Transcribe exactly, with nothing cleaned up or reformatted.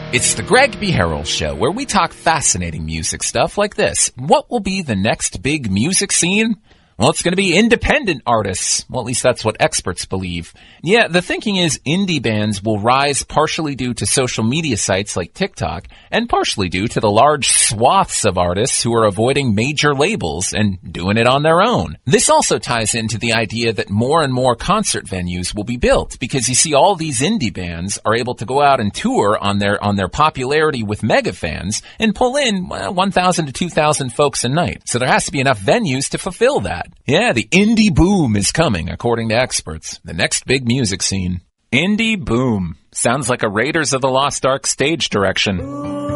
It's the Greg B. Harrell Show, where we talk fascinating music stuff like this. What will be the next big music scene? Well, it's going to be independent artists. Well, at least that's what experts believe. Yeah, the thinking is indie bands will rise partially due to social media sites like TikTok and partially due to the large swaths of artists who are avoiding major labels and doing it on their own. This also ties into the idea that more and more concert venues will be built because you see all these indie bands are able to go out and tour on their on their popularity with mega fans and pull in well, one thousand to two thousand folks a night. So there has to be enough venues to fulfill that. Yeah, the indie boom is coming, according to experts. The next big music scene. Indie boom. Sounds like a Raiders of the Lost Ark stage direction.